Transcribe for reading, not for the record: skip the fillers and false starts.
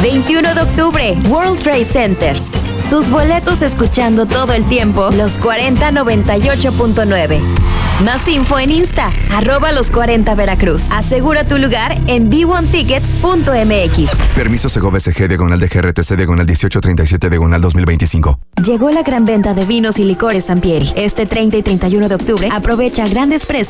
21 de octubre, World Trade Center. Tus boletos escuchando todo el tiempo Los 40 98.9. Más info en Insta, @los40 Veracruz. Asegura tu lugar en b1tickets.mx. Permiso Segov SG, /DGRTC, /1837, /2025. Llegó la gran venta de vinos y licores Sampieri. Este 30 y 31 de octubre, aprovecha grandes precios